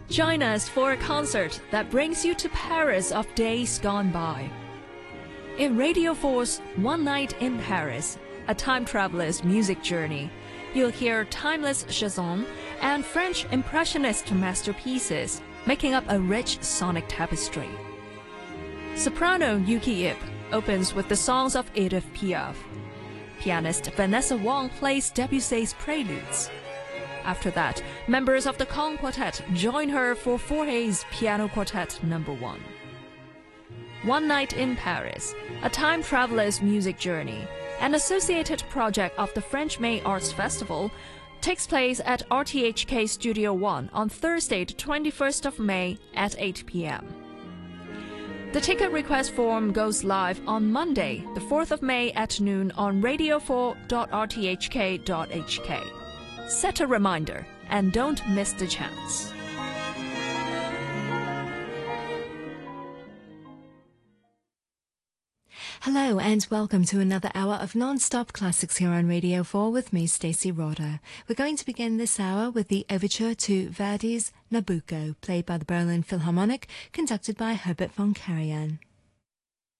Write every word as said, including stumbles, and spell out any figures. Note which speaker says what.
Speaker 1: Join us for a concert that brings you to Paris of days gone by. In Radio four's One Night in Paris, a time traveler's music journey, you'll hear timeless chansons and French impressionist masterpieces making up a rich sonic tapestry. Soprano Yuki Ip opens with the songs of Edith Piaf. Pianist Vanessa Wang plays Debussy's Preludes. After that, members of the Kong Quartet join her for Fauré's Piano Quartet number one. One Night in Paris, a time traveler's music journey, an associated project of the French May Arts Festival, takes place at R T H K Studio One on Thursday, the twenty-first of May at eight p m The ticket request form goes live on Monday, the fourth of May at noon on radio four dot r t h k dot h k. Set a reminder and don't miss the chance.
Speaker 2: Hello and welcome to another hour of non-stop classics here on Radio four with me, Stacey Roder. We're going to begin this hour with the overture to Verdi's Nabucco, played by the Berlin Philharmonic, conducted by Herbert von Karajan.